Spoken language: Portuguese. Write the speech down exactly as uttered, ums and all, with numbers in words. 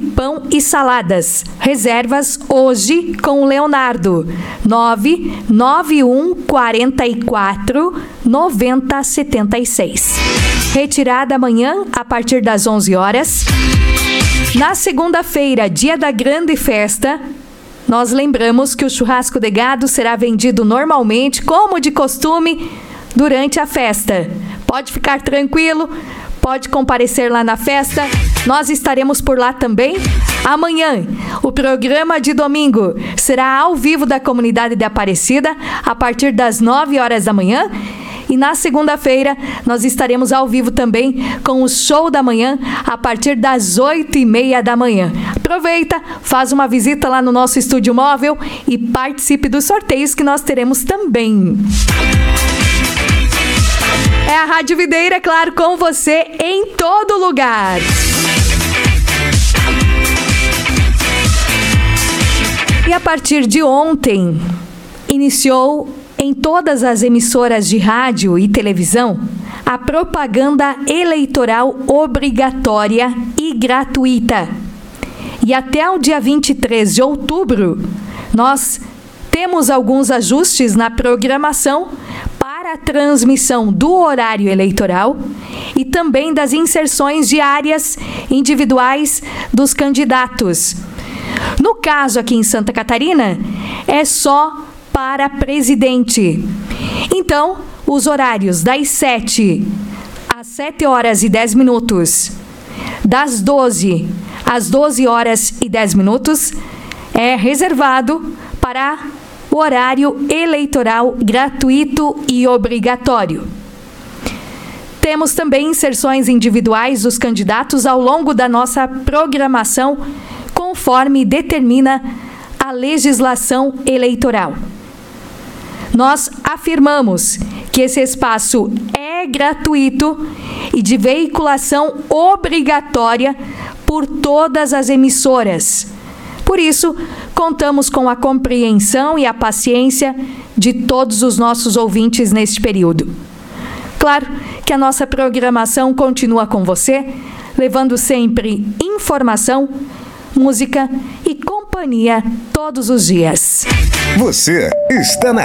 pão e saladas. Reservas hoje com o Leonardo. nove nove um quatro quatro nove zero sete seis. Retirada amanhã a partir das onze horas. Na segunda-feira, dia da grande festa, nós lembramos que o churrasco de gado será vendido normalmente, como de costume, durante a festa. Pode ficar tranquilo, pode comparecer lá na festa. Nós estaremos por lá também. Amanhã, o programa de domingo será ao vivo da comunidade de Aparecida, a partir das nove horas da manhã. E na segunda-feira, nós estaremos ao vivo também com o show da manhã, a partir das oito e meia da manhã. Aproveita, faz uma visita lá no nosso estúdio móvel e participe dos sorteios que nós teremos também. É a Rádio Videira, claro, com você em todo lugar. E a partir de ontem, iniciou em todas as emissoras de rádio e televisão a propaganda eleitoral obrigatória e gratuita. E até o dia vinte e três de outubro, nós temos alguns ajustes na programação para a transmissão do horário eleitoral e também das inserções diárias individuais dos candidatos. No caso aqui em Santa Catarina, é só para presidente. Então, os horários das sete às sete horas e dez minutos, das doze às doze horas e dez minutos, é reservado para o horário eleitoral gratuito e obrigatório. Temos também inserções individuais dos candidatos ao longo da nossa programação, conforme determina a legislação eleitoral. Nós afirmamos que esse espaço é gratuito e de veiculação obrigatória por todas as emissoras. Por isso, contamos com a compreensão e a paciência de todos os nossos ouvintes neste período. Claro que a nossa programação continua com você, levando sempre informação, música e companhia todos os dias. Você está na